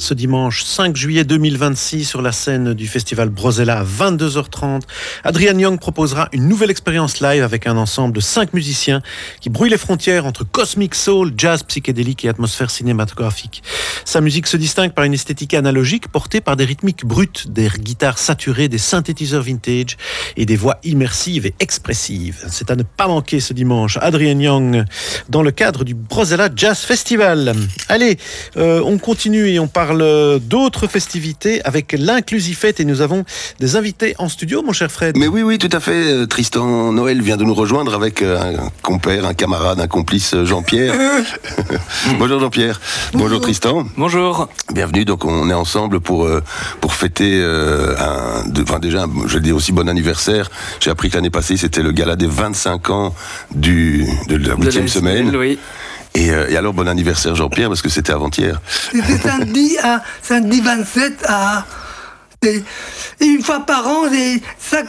ce dimanche 5 juillet 2026 sur la scène du festival Brozella à 22h30. Adrian Young proposera une nouvelle expérience live avec un ensemble de 5 musiciens qui brouillent les frontières entre cosmic soul, jazz psychédélique et atmosphère cinématographique. Sa musique se distingue par une esthétique analogique portée par des rythmiques brutes, des guitares saturées, des synthétiseurs vintage et des voix immersives et expressives. C'est à ne pas manquer ce dimanche. Adrian Young dans le cadre du Brozella Jazz Festival. Allez, on continue et on parle d'autres festivités avec l'Inclusifête et nous avons des invités en studio, mon cher Fred. Mais oui, tout à fait. Tristan Noël vient de nous rejoindre avec un compère, un camarade, un complice, Jean-Pierre. Bonjour Jean-Pierre. Bonjour Tristan. Bonjour. Bienvenue. Donc on est ensemble pour fêter déjà, je vais dire aussi bon anniversaire. J'ai appris que l'année passée c'était le gala des 25 ans de la 8e semaine. Oui. Et alors bon anniversaire Jean-Pierre parce que c'était avant-hier. C'était samedi 27 et une fois par an, j'ai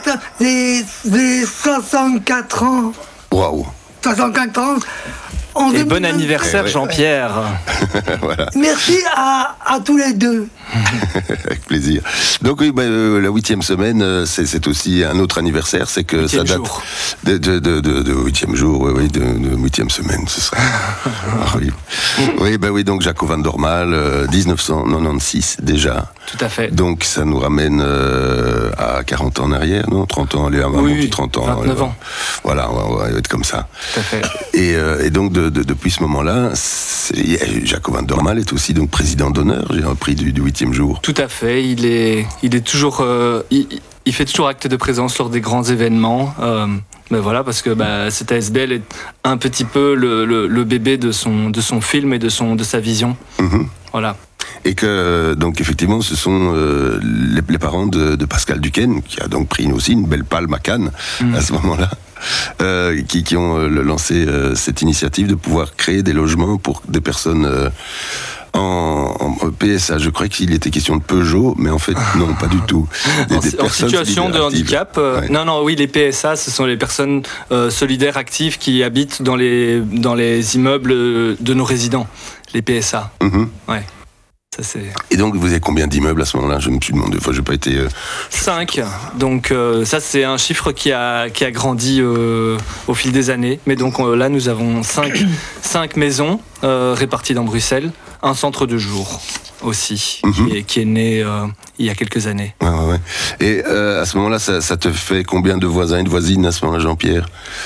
64 ans. Waouh. 64 ans. Et bon anniversaire Jean-Pierre. Voilà. Merci à tous les deux. Avec plaisir. Donc oui, la 8e semaine, c'est aussi un autre anniversaire, c'est que ça date de 8e jour, de 8e semaine, ce serait horrible. Oui, donc Jaco van Dormael, 1996 déjà. Tout à fait. Donc ça nous ramène à 40 ans en arrière, non 30 ans, allez, oui, 30 ans. 29 ans. Voilà, on va être comme ça. Tout à fait. Et donc depuis ce moment-là, Jaco van Dormael est aussi donc président d'honneur, j'ai appris du 8e jour. Tout à fait, il est toujours, il fait toujours acte de présence lors des grands événements. Mais voilà, parce que cet ASBL est un petit peu le bébé de son film et de sa vision. Mm-hmm. Voilà. Et que donc effectivement, ce sont les parents de Pascal Duquesne qui a donc pris aussi une belle palme à Cannes à ce moment-là. Qui ont lancé cette initiative de pouvoir créer des logements pour des personnes en PSA. Je crois qu'il était question de Peugeot, mais en fait non, pas du tout. En situation de handicap. Ouais. Non, oui, les PSA, ce sont les personnes solidaires actives qui habitent dans les immeubles de nos résidents, les PSA. Mm-hmm. Ouais. Ça, c'est... Et donc, vous avez combien d'immeubles à ce moment-là ? Je me suis demandé, j'ai pas été... 5. Donc, ça, c'est un chiffre qui a grandi au fil des années. Mais donc, là, nous avons 5 maisons réparties dans Bruxelles. Un centre de jour aussi, qui est né il y a quelques années. Ouais. Et à ce moment-là, ça te fait combien de voisins et de voisines à ce moment-là, Jean-Pierre ?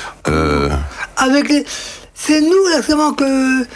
C'est nous, là, seulement que...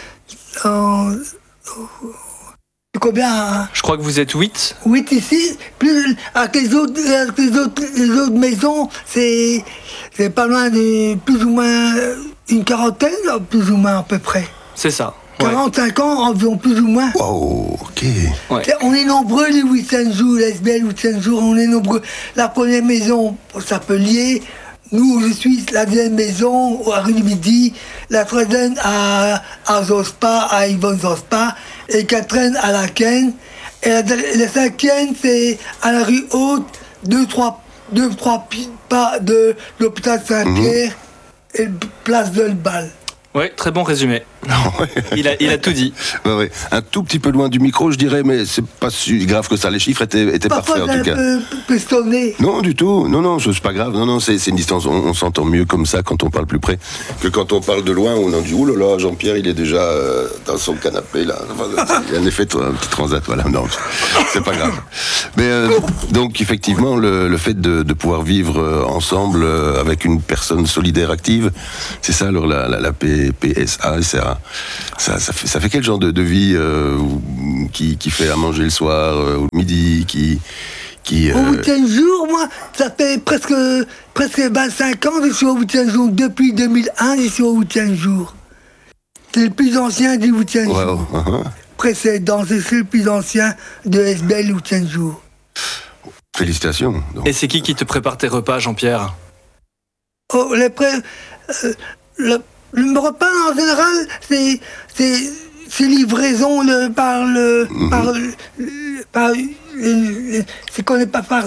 Combien? Je crois que vous êtes 8. 8 ici, plus avec les autres maisons, c'est pas loin de plus ou moins une quarantaine, plus ou moins à peu près. C'est ça. 45 ans environ, plus ou moins. Wow, ok. Ouais. On est nombreux les 800 jours, les SBL 800 jours, on est nombreux. La première maison, Sapelier. Nous, je suis la deuxième maison à rue du Midi, la troisième à Zospa, à Yvonne Zospa, et Catherine à la Ken. Et la cinquième, c'est à la rue Haute, 2-3 pas de l'hôpital Saint-Pierre et place de Bal. Oui, très bon résumé. Il a tout dit. Ouais. Un tout petit peu loin du micro, je dirais, mais c'est pas si grave que ça. Les chiffres étaient parfaits en tout cas. Pestonné. Non, du tout. Non, c'est pas grave. Non, c'est une distance. On s'entend mieux comme ça quand on parle plus près que quand on parle de loin. On en dit ouh là là, Jean-Pierre, il est déjà dans son canapé là. Il y a un effet un petit transat. Voilà, non, c'est pas grave. Mais donc effectivement, le fait de pouvoir vivre ensemble avec une personne solidaire active, c'est ça alors la PSA. Ça fait quel genre de vie qui fait à manger le soir ou le midi Au 8e jour, moi, ça fait presque 25 ans que je suis au 8e jour. Depuis 2001, je suis au 8e jour. C'est le plus ancien du 8e jour. Précédent, c'est le plus ancien de SBL 8e jour. Félicitations. Donc. Et c'est qui te prépare tes repas, Jean-Pierre ? Le repas, en général, c'est livraison c'est qu'on n'est pas par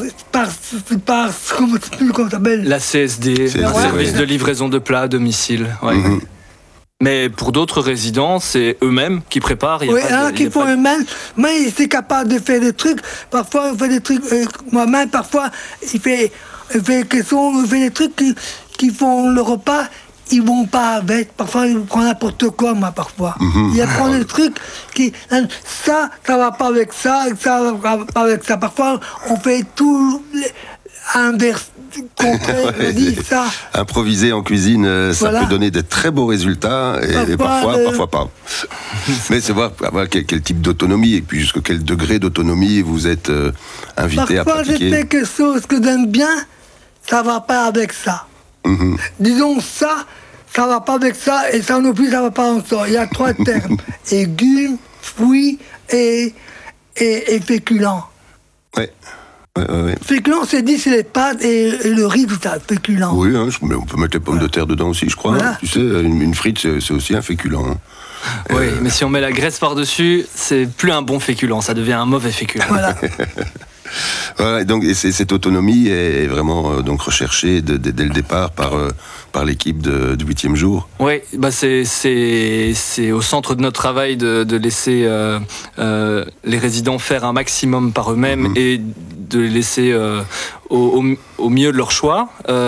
comment ça s'appelle ? La CSD, le service de livraison de plats à domicile. Ouais. Mais pour d'autres résidents, c'est eux-mêmes qui préparent. Oui, qui font eux-mêmes. Mais c'est capable de faire des trucs. Parfois, on fait des trucs. Moi-même, parfois, il fait des trucs qui font le repas. Ils vont pas avec. Parfois, ils prennent n'importe quoi, moi, parfois. Ils prennent des trucs qui. Ça va pas avec ça, ça va pas avec ça. Parfois, on fait tout inverse. Ça. Improviser en cuisine, ça peut donner de très beaux résultats et parfois pas. Mais c'est voir quel type d'autonomie et puis jusqu'à quel degré d'autonomie vous êtes invité à pratiquer. Parfois, je fais quelque chose que j'aime bien, ça va pas avec ça. Disons ça va pas avec ça et ça non plus, ça va pas ensemble. Il y a 3 termes légumes, fruits et féculents. Ouais. Féculent, c'est les pâtes et le riz, tout ça, féculent. Oui, mais on peut mettre les pommes de terre dedans aussi, je crois. Voilà. Tu sais, une frite, c'est aussi un féculent. Oui, mais si on met la graisse par-dessus, c'est plus un bon féculent, ça devient un mauvais féculent. Voilà. Voilà, donc cette autonomie est vraiment donc recherchée dès le départ par l'équipe du 8e jour. Oui, c'est au centre de notre travail de laisser les résidents faire un maximum par eux-mêmes et de les laisser au mieux de leur choix.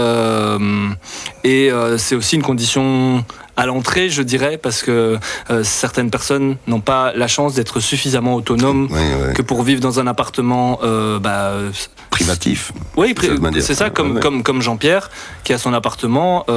Et c'est aussi une condition à l'entrée, je dirais, parce que certaines personnes n'ont pas la chance d'être suffisamment autonomes que pour vivre dans un appartement privatif. Oui, c'est ça, comme Jean-Pierre, qui a son appartement,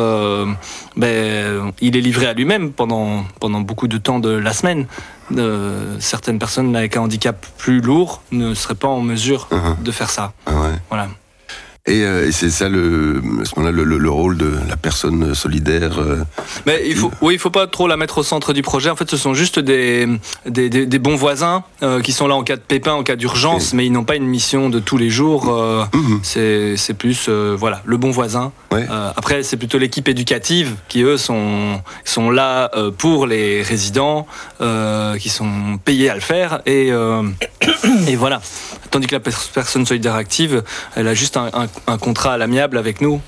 il est livré à lui-même pendant beaucoup de temps de la semaine. Certaines personnes avec un handicap plus lourd ne seraient pas en mesure de faire ça. Voilà. Et c'est ça, à ce moment-là, le rôle de la personne solidaire. Mais il faut pas trop la mettre au centre du projet. En fait, ce sont juste des bons voisins qui sont là en cas de pépin, en cas d'urgence, mais ils n'ont pas une mission de tous les jours. C'est plus le bon voisin. Ouais. Après, c'est plutôt l'équipe éducative qui, eux, sont là pour les résidents, qui sont payés à le faire. Et voilà. Tandis que la personne solidaire active, elle a juste un contrat à l'amiable avec nous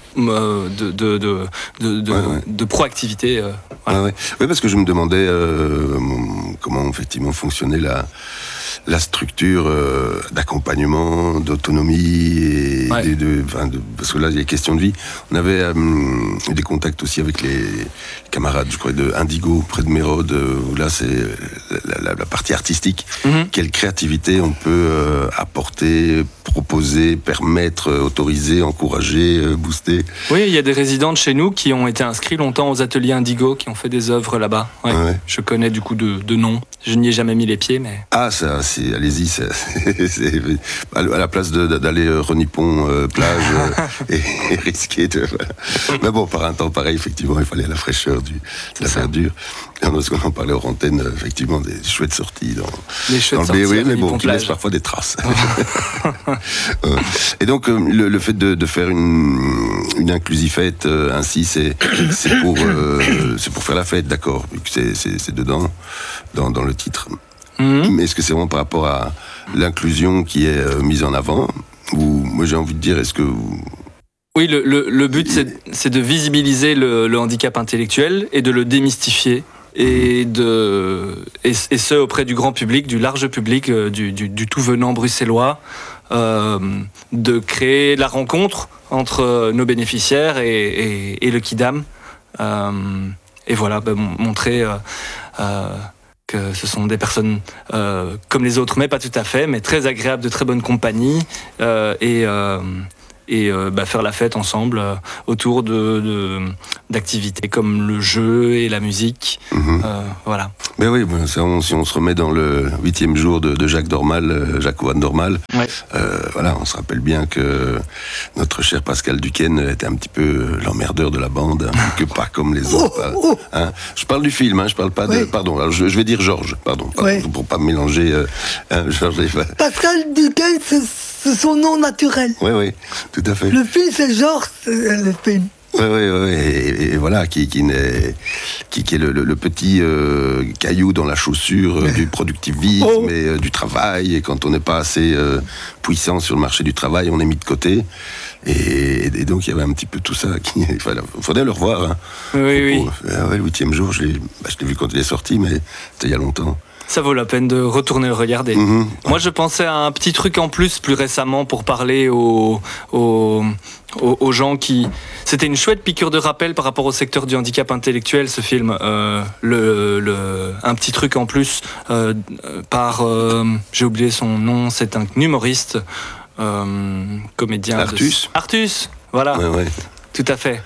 de proactivité. Voilà. Oui, parce que je me demandais comment effectivement fonctionnait la structure d'accompagnement, d'autonomie, parce que là, il y a question de vie. On avait eu des contacts aussi avec les camarades, je crois, de Indigo, près de Mérode, où là, c'est la partie artistique. Quelle créativité on peut apporter, proposer, permettre, autoriser, encourager, booster. Oui, il y a des résidents de chez nous qui ont été inscrits longtemps aux ateliers Indigo, qui ont fait des œuvres là-bas. Ouais. Je connais du coup de nom. Je n'y ai jamais mis les pieds, mais... Ah, ça, allez-y, c'est à la place d'aller Renipon plage et risquer de... Voilà. Mais bon, par un temps pareil, effectivement, il fallait la fraîcheur de la verdure. Et on en parlait hors antenne, effectivement, des chouettes sorties dans le BOE, mais bon, qui laissent parfois des traces. Et donc, le fait de faire une inclusifête ainsi, c'est pour faire la fête, d'accord, vu que c'est dedans, dans le titre. Mais est-ce que c'est vraiment par rapport à l'inclusion qui est mise en avant, ou moi j'ai envie de dire, est-ce que Oui, le but c'est de visibiliser le handicap intellectuel et de le démystifier. Et ce auprès du grand public, du large public, du tout venant bruxellois, de créer la rencontre entre nos bénéficiaires et le Kidam, et voilà, montrer que ce sont des personnes comme les autres, mais pas tout à fait, mais très agréables, de très bonne compagnie, et faire la fête ensemble autour d'activités comme le jeu et la musique. Voilà. Mais oui, si on se remet dans le 8e jour de Jacques Dormal, Jacques Owen Dormal, voilà, on se rappelle bien que notre cher Pascal Duquesne était un petit peu l'emmerdeur de la bande, que pas comme les autres. Hein. Je parle du film, je parle pas de... Pardon, alors je vais dire Georges, pardon, pour pas mélanger Georges et... Pascal Duquesne, c'est son nom naturel. Oui, tout à fait. Le film, c'est Georges, le film. Oui, et voilà, qui est le petit caillou dans la chaussure du productivisme et du travail. Et quand on n'est pas assez puissant sur le marché du travail, on est mis de côté. Et donc il y avait un petit peu tout ça. Il faudrait le revoir. Hein. Oui. Le 8e jour, je l'ai vu quand il est sorti, mais c'était il y a longtemps. Ça vaut la peine de retourner le regarder. Mm-hmm. Moi, je pensais à un petit truc en plus récemment pour parler aux gens qui... C'était une chouette piqûre de rappel par rapport au secteur du handicap intellectuel, ce film. Un petit truc en plus par... j'ai oublié son nom, c'est un humoriste, comédien... Artus, voilà. Ouais. Tout à fait.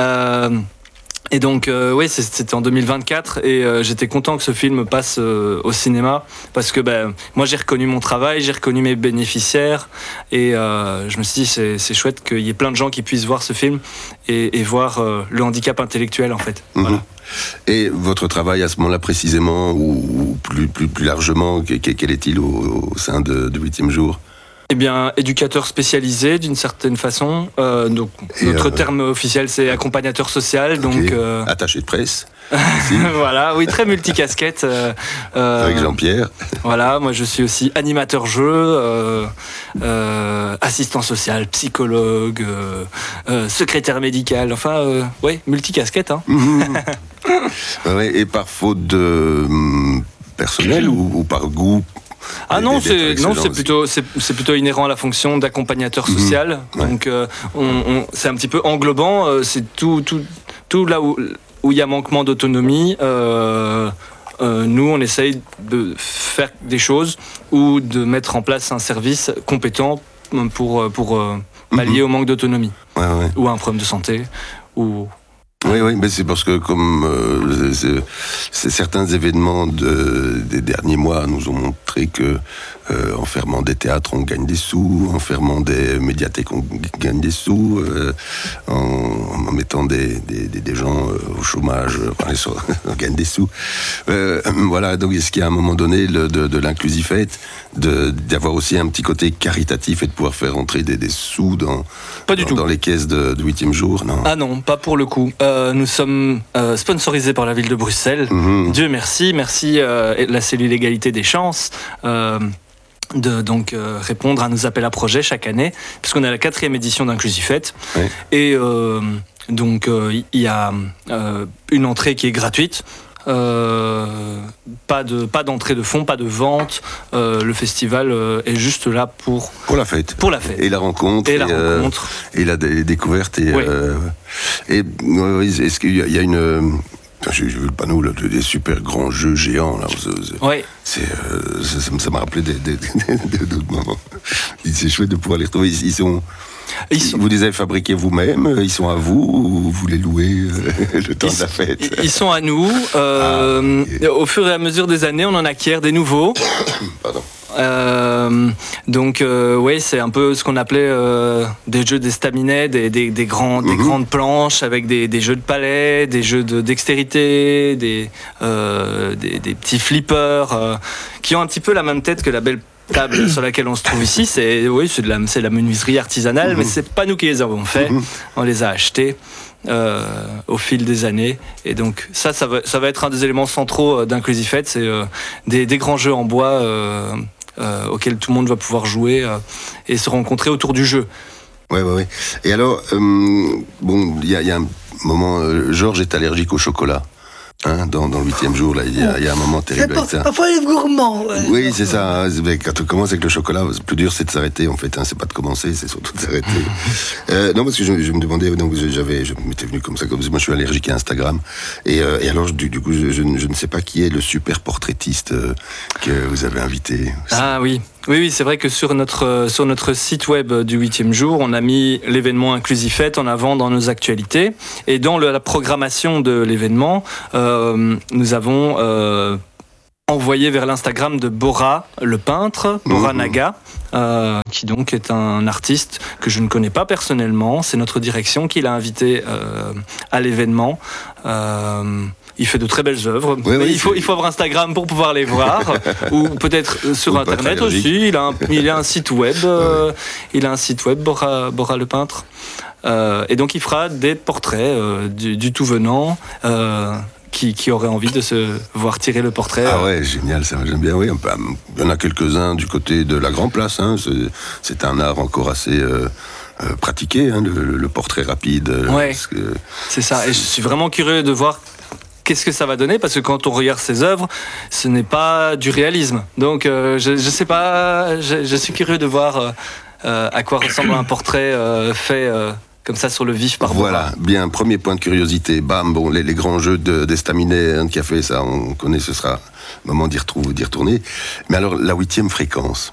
Et donc, c'était en 2024 et j'étais content que ce film passe au cinéma parce que moi j'ai reconnu mon travail, j'ai reconnu mes bénéficiaires et je me suis dit c'est chouette qu'il y ait plein de gens qui puissent voir ce film et voir le handicap intellectuel en fait. Mm-hmm. Voilà. Et votre travail à ce moment-là précisément ou plus largement, quel est-il au sein de 8e jour ? Eh bien, éducateur spécialisé d'une certaine façon. Donc, notre terme officiel, c'est accompagnateur social. Okay. Donc, attaché de presse. Voilà, oui, très multicasquette. Avec Jean-Pierre. Voilà, moi je suis aussi animateur jeu, assistant social, psychologue, secrétaire médical. Enfin, multicasquette. Hein. Ouais, et par faute de personnel ou par goût? C'est plutôt inhérent à la fonction d'accompagnateur social. Donc c'est un petit peu englobant. C'est tout là où il y a manquement d'autonomie. Nous, on essaye de faire des choses ou de mettre en place un service compétent pour pallier au manque d'autonomie ou à un problème de santé ou... Oui, mais c'est parce que comme certains événements des derniers mois nous ont montré que en fermant des théâtres on gagne des sous, en fermant des médiathèques on gagne des sous, en mettant des gens au chômage on gagne des sous. Voilà, donc est-ce qu'il y a à un moment donné de l'inclusifette, d'avoir aussi un petit côté caritatif et de pouvoir faire entrer des sous dans les caisses de 8e jour? Non. Ah non, pas pour le coup. Nous sommes sponsorisés par la ville de Bruxelles. Dieu merci la cellule égalité des chances de répondre à nos appels à projets chaque année, puisqu'on est à la 4e édition d'Inclusifette. Oui. Et il y a une entrée qui est gratuite. Pas d'entrée de fonds, pas de vente. Le festival est juste là pour la fête. Et la rencontre. Et la découverte. Est-ce qu'il y a une... J'ai vu le panneau là, des super grands jeux géants là. Ça m'a rappelé d'autres moments. C'est chouette de pouvoir les retrouver. Vous les avez fabriqués vous-même? Ils sont à vous ou vous les louez le temps de la fête? Ils sont à nous. Au fur et à mesure des années, on en acquiert des nouveaux. Pardon. C'est un peu ce qu'on appelait des jeux d'estaminet, des grandes planches avec des jeux de palais, des jeux de dextérité, des petits flippers qui ont un petit peu la même tête que la belle table sur laquelle on se trouve ici. C'est de la menuiserie artisanale, mais c'est pas nous qui les avons fait. On les a achetés au fil des années, et donc ça va être un des éléments centraux d'Inclusifette. C'est des grands jeux en bois auxquels tout le monde va pouvoir jouer et se rencontrer autour du jeu. Ouais. Et alors, il y a un moment, Georges est allergique au chocolat. Dans le 8e jour, là, il y a un moment terrible avec ça. Parfois les gourmands. Oui, c'est ça. Quand on commence avec le chocolat, le plus dur, c'est de s'arrêter, en fait. C'est pas de commencer, c'est surtout de s'arrêter. Non, parce que je me demandais, donc je m'étais venu comme ça, moi je suis allergique à Instagram. Et alors, du coup, je ne sais pas qui est le super portraitiste que vous avez invité. Ah oui. Oui, c'est vrai que sur notre site web du 8e jour, on a mis l'événement Inclusifette en avant dans nos actualités. Et dans la programmation de l'événement, nous avons envoyé vers l'Instagram de Bora, le peintre, Bora Naga, qui donc est un artiste que je ne connais pas personnellement. C'est notre direction qui l'a invité à l'événement. il fait de très belles œuvres. Oui, Mais oui, il faut avoir Instagram pour pouvoir les voir, ou peut-être sur Ou Internet pas aussi. Il a un site web, Bora le peintre. Et donc il fera des portraits du tout venant. Qui aurait envie de se voir tirer le portrait. Ah ouais, génial, ça j'aime bien. Oui, il y en a quelques-uns du côté de la Grand Place. Hein, c'est un art encore assez pratiqué, hein, le portrait rapide. Ouais, c'est ça. Et je suis vraiment curieux de voir qu'est-ce que ça va donner, parce que quand on regarde ses œuvres, ce n'est pas du réalisme. Donc je sais pas, je suis curieux de voir à quoi ressemble un portrait fait comme ça sur le vif par Bora. Voilà, bien, premier point de curiosité. Bam, bon, les grands jeux d'Estaminet, hein, qui a fait ça, on connaît, ce sera le moment d'y retourner. Mais alors, la 8e fréquence.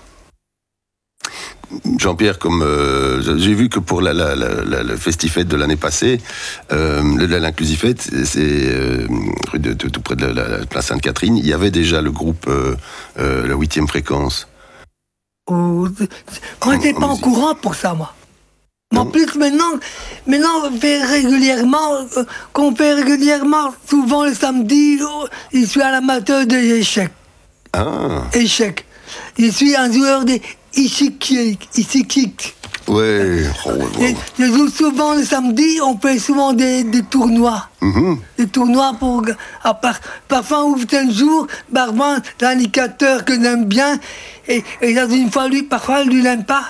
Jean-Pierre, comme j'ai vu que pour le Festifête de l'année passée, l'Inclusifête, c'est tout près de la place Sainte-Catherine, il y avait déjà le groupe la 8e fréquence. On n'était pas au courant pour ça, moi. En plus, maintenant, on fait régulièrement, souvent le samedi, je suis un amateur des échecs. Ah. Échecs. Je suis un joueur des Ishikik. Ouais. Je joue souvent le samedi, on fait souvent des tournois. Mm-hmm. Des tournois pour. Parfois, on fait un jour, parfois, l'indicateur que j'aime bien, et dans une fois, parfois, lui l'aime pas.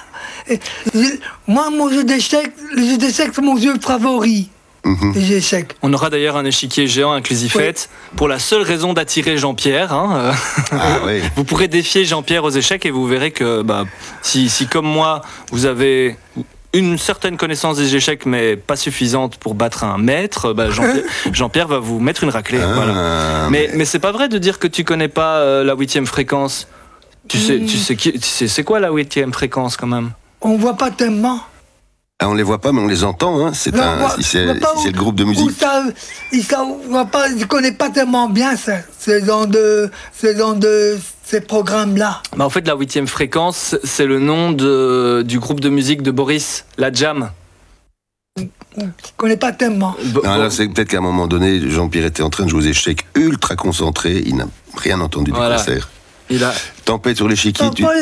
Moi, mon jeu d'échecs, le jeu d'échecs, c'est mon jeu favori. Mm-hmm. Les échecs. On aura d'ailleurs un échiquier géant Inclusifête pour la seule raison d'attirer Jean-Pierre. Hein. Ah, oui. Vous pourrez défier Jean-Pierre aux échecs et vous verrez que si comme moi, vous avez une certaine connaissance des échecs mais pas suffisante pour battre un maître, Jean-Pierre va vous mettre une raclée. Ah, voilà. Mais c'est pas vrai de dire que tu connais pas la 8e fréquence. Tu sais c'est quoi la 8e fréquence quand même? On voit pas tellement. Ah, on les voit pas, mais on les entend. Hein. C'est le groupe de musique. Je connais pas tellement bien ces programmes-là. En fait, la 8e fréquence, c'est le nom du groupe de musique de Boris, la Jam. Je connais pas tellement. Là, c'est peut-être qu'à un moment donné, Jean-Pierre était en train de jouer aux échecs ultra concentré. Il n'a rien entendu du concert. Tempête sur l'échiquier. Parfois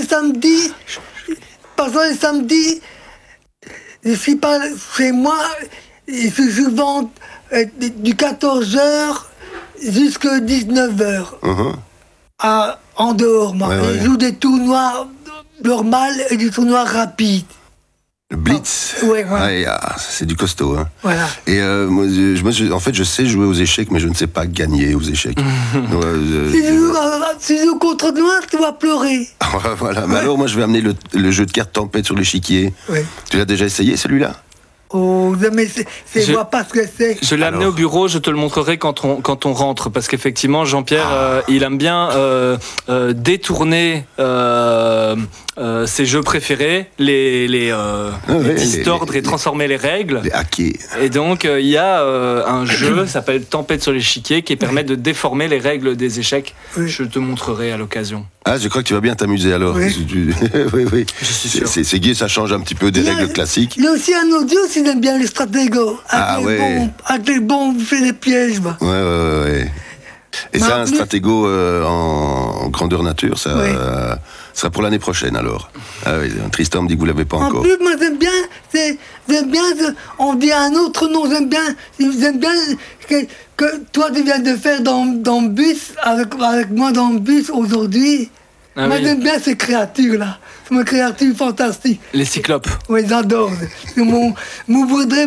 les samedis, je suis pas chez moi, je suis souvent du 14h jusqu'à 19h. Uh-huh. En dehors, moi. Je joue des tournois normaux et des tournois rapides. Le Blitz. Ouais, voilà. C'est du costaud. Hein. Voilà. Et moi, en fait, je sais jouer aux échecs, mais je ne sais pas gagner aux échecs. Si tu joues contre moi, tu vas pleurer. Voilà. Mais alors, moi, je vais amener le jeu de cartes Tempête sur l'échiquier. Oui. Tu l'as déjà essayé, celui-là? Oh, mais je vois pas ce que c'est. Je l'ai amené au bureau, je te le montrerai quand on rentre, parce qu'effectivement, Jean-Pierre, il aime bien détourner ses jeux préférés, les distordre et transformer les règles. Les hacker. Et donc, il y a un jeu qui s'appelle Tempête sur l'échiquier qui permet de déformer les règles des échecs. Oui. Je te montrerai à l'occasion. Ah, je crois que tu vas bien t'amuser alors. Oui. Oui. Je suis sûr. C'est gai, ça change un petit peu des règles classiques. Il y a aussi un audio si j'aime bien les stratégos. Avec les bombes, vous faites des pièges. Ouais. Et ça, un stratégo en grandeur nature, ça sera pour l'année prochaine alors. Ah oui, Tristan me dit que vous l'avez pas encore. En plus, moi j'aime bien, on dit un autre nom, j'aime bien que toi tu viens de faire dans le bus, avec moi dans le bus aujourd'hui. Moi j'aime bien ces créatures-là. C'est une créature fantastique. Les cyclopes. Oui, j'adore. Vous voudrez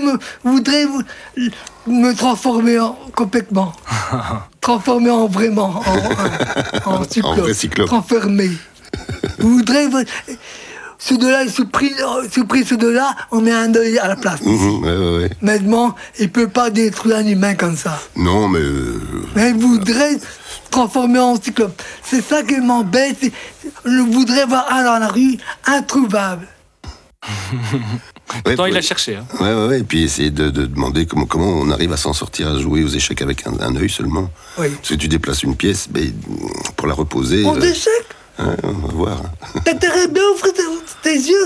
me transformer complètement. Transformer en vraiment, en cyclope. En vrai cyclope. Transformer. Vous voudrez... Ceux de là, surpris ceux de là, on met un œil à la place. Ouais. Maintenant, il ne peut pas détruire un humain comme ça. Non, mais... Mais il voudrait transformer en cyclope. C'est ça qui m'embête. Je voudrais voir un dans la rue, introuvable. Pourtant, il a cherché. Hein. Ouais. Et puis essayer de demander comment on arrive à s'en sortir à jouer aux échecs avec un œil seulement. Oui. Parce que tu déplaces une pièce pour la reposer. Aux échecs on va voir. T'as intérêt bien ouvrir tes yeux.